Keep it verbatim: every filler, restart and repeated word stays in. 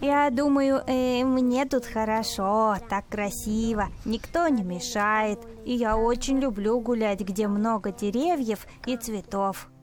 Я думаю, э, мне тут хорошо, так красиво, никто не мешает. И я очень люблю гулять, где много деревьев и цветов.